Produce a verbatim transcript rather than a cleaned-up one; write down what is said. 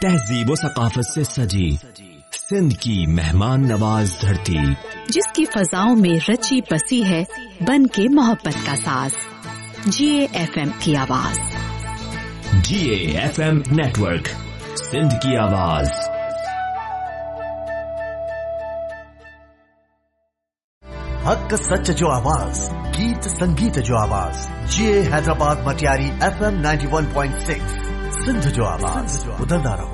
तहजीब व सकाफत से सजी सिंध की मेहमान नवाज धरती, जिसकी फजाओं में रची बसी है बन के मोहब्बत का साज। जीए एफ एम की आवाज। जीए एफ एम नेटवर्क, सिंध की आवाज। हक सच जो आवाज, गीत संगीत जो आवाज। जीए Hyderabad Matiari F M ninety one point six, Sindh जो आवाज। बदलदा रहो।